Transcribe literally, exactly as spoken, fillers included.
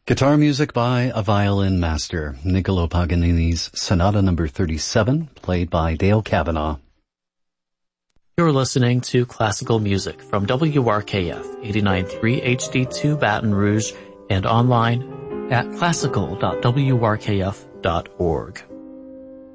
Guitar music by a violin master, Niccolo Paganini's Sonata number thirty-seven, played by Dale Cavanaugh. You're listening to classical music from W R K F eighty-nine point three H D two Baton Rouge and online at classical dot w r k f dot org.